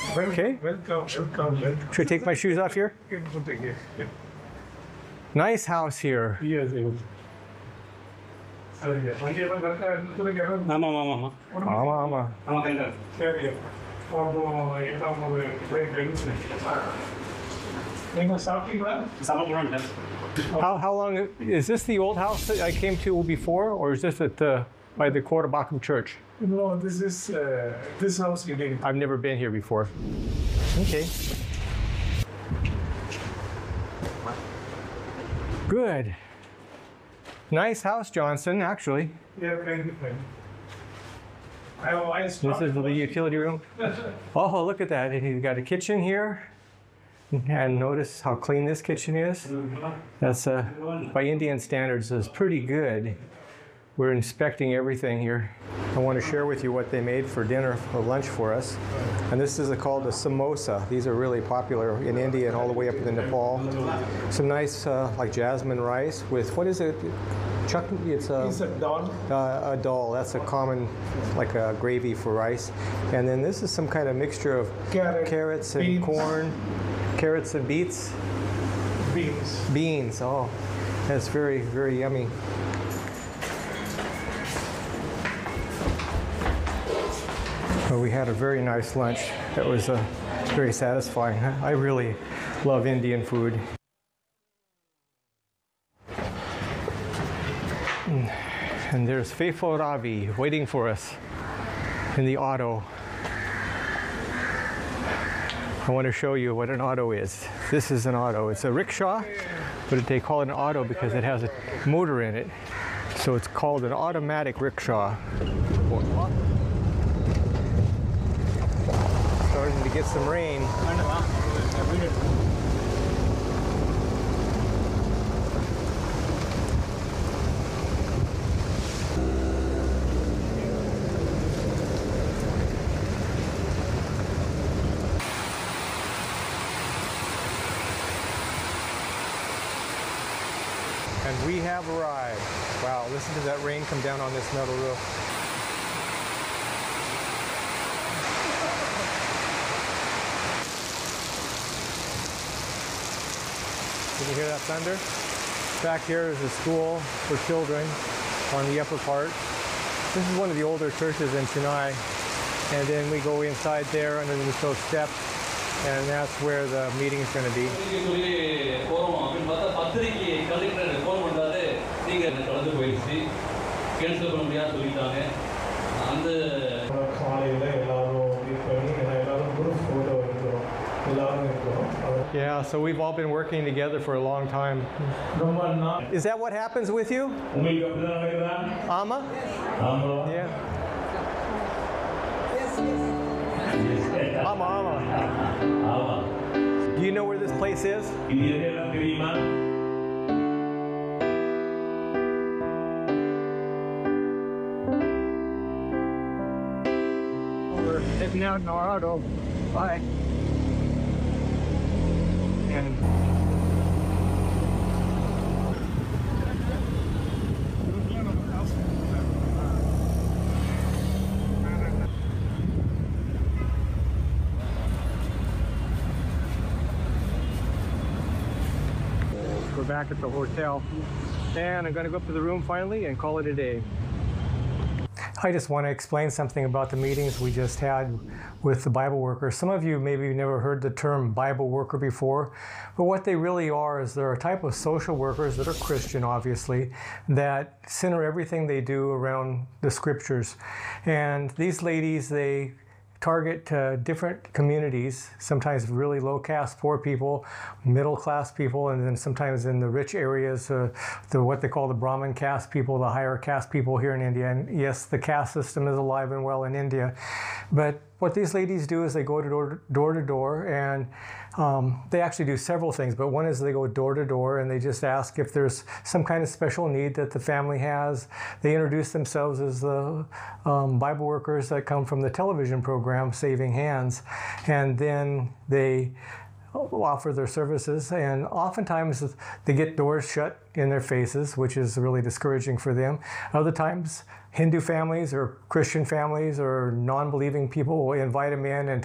Okay. Welcome. Should I take my shoes off here? Yeah. Nice house here. Yes. How long is this the old house that I came to before, or is this at by the Quarterbakum Church? No, this is this house you did. I've never been here before. Okay. Good. Nice house, Johnson, actually. Yeah, thank you. This is the utility room. Oh, look at that. You've got a kitchen here. And notice how clean this kitchen is. That's, by Indian standards, is pretty good. We're inspecting everything here. I want to share with you what they made for dinner or lunch for us. And this is called a samosa. These are really popular in India and all the way up into Nepal. Some nice like jasmine rice with, what is it? Chutney? It's a dal. A dal. That's a common, like a gravy for rice. And then this is some kind of mixture of carrots and beans. corn, carrots and beets. Beans. Oh, that's very, very yummy. Well, we had a very nice lunch. That was very satisfying. I really love Indian food. And there's faithful Ravi waiting for us in the auto. I want to show you what an auto is. This is an auto. It's a rickshaw, but they call it an auto because it has a motor in it. So it's called an automatic rickshaw. Starting to get some rain. And we have arrived. Wow, listen to that rain come down on this metal roof. Can you hear that thunder? Back here is a school for children on the upper part. This is one of the older churches in Chennai. And then we go inside there underneath those steps, and that's where the meeting is going to be. Yeah, so we've all been working together for a long time. Is that what happens with you? Amma? Yeah. Amma. Do you know where this place is? We're heading out in our auto. Bye. And we're back at the hotel, and I'm going to go up to the room finally and call it a day. I just want to explain something about the meetings we just had with the Bible workers. Some of you maybe never heard the term Bible worker before, but what they really are is they're a type of social workers that are Christian, obviously, that center everything they do around the scriptures. And these ladies, they target different communities, sometimes really low caste poor people, middle class people, and then sometimes in the rich areas, what they call the Brahmin caste people, the higher caste people here in India. And yes, the caste system is alive and well in India. But what these ladies do is they go to door to door, and they actually do several things, but one is they go door to door and they just ask if there's some kind of special need that the family has. They introduce themselves as the Bible workers that come from the television program Saving Hands, and then they offer their services, and oftentimes they get doors shut in their faces, which is really discouraging for them. Other times, Hindu families or Christian families or non-believing people will invite them in and